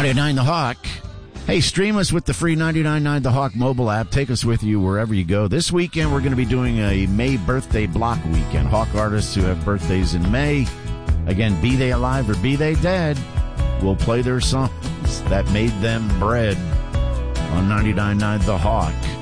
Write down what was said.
99 The Hawk. Hey, stream us with the free 99.9 The Hawk mobile app. Take us with you wherever you go. This weekend, we're going to be doing a May birthday block weekend. Hawk artists who have birthdays in May. Again, be they alive or be they dead, we'll play their songs that made them bread on 99.9 The Hawk.